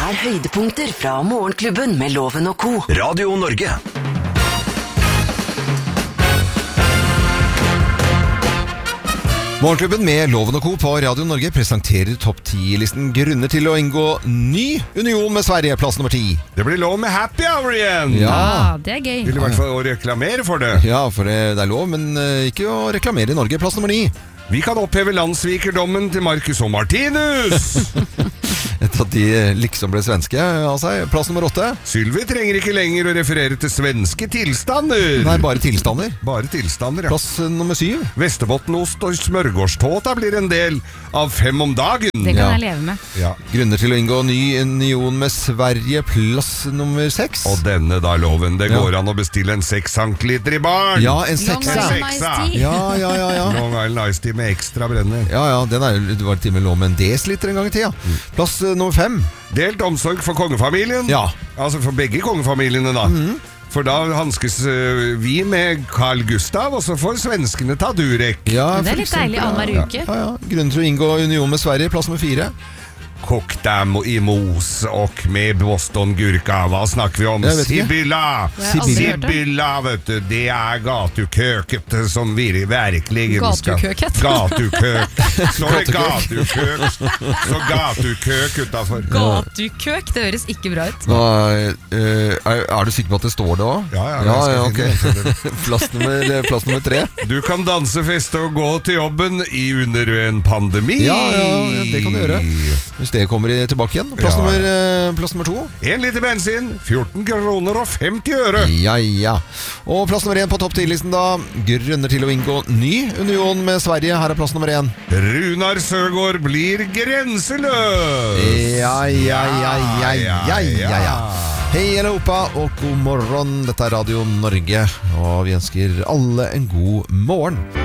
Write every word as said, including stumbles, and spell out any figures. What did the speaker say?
er høydepunkter fra Morgenklubben med Loven og Co. Radio Norge. Morgenklubben med Loven og Co. på Radio Norge presenterer topp ti-listen grunner til å inngå ny union med Sverige, plass nummer ti. Det blir lov med happy hour igjen! Ja, Ja, det er gøy. Vil i hvert fall å reklamere for det. ja for det, det er lov, men uh, ikke å reklamere i Norge, plass nummer ni. Vi kan oppheve landsvikerdommen til Marcus og Martinus! Etter at de liksom ble svenske av seg, plass nummer åtte. Sylvi trenger ikke lenger å referere til svenske tilstander. Nei, bare tilstander. Bare tilstander, ja. Plass uh, nummer syv. Vesterbottenost og smørgårdståta blir en del av Fem om dagen. Det kan Ja. jeg leve med. Ja. Grunner til å inngå ny union med Sverige, plass nummer seks. Og denne da, Loven. Det Ja. går an å bestille en seks centiliter i baren. Ja, en Long sekser. Island seksa. Iced Tea. Ja, ja, ja, ja. Long Island Iced Tea med ekstra brenner. Ja, ja, den er, det var til og med lov med en desiliter en gang i tida. Plass uh, nummer fem. Delt omsorg for kongefamilien. Ja. Altså for begge kongefamiliene da. For da hanskes øh, vi med Carl Gustav, og så får svenskene ta Durek. Ja, Men det er for litt deilig eksempel, annenhver ja. uke. Ja, ja. Grunner til å inngå union med Sverige, plass nummer fire. Kock dem i mos og med Boston-gurka. Hva snakker vi om? Jeg vet ikke. Sibylla! Det har jeg aldri hørt om. Sibylla, vet du. Det er gatukøket som vir virkelig skal- Gatukøket? Gatukøk. Står det gatukøk, så gatukøk utenfor. Gatukøk, det høres ikke bra ut. Nå, eh, er, er du sikker på at det står det også? Ja, ja, jeg skal ok. finne det. plass, nummer, plass nummer tre. Du kan danse, feste og gå til jobben i under en pandemi. Ja, ja, det kan du gjøre. Hvis det kommer i- tilbake igjen. Plass, Ja. nummer, eh, plass nummer to. En liter bensin, fjorten kroner og femti øre. Ja, ja. Og plass nummer én på topp ti-listen da. Grunner til å inngå ny union med Sverige. Her er plass nummer én. Runar Søgaard blir grenseløs. Ja, ja, ja, ja, ja, ja, ja. Hei Europa og god morgen. Dette er Radio Norge, og vi ønsker alle en god morgen.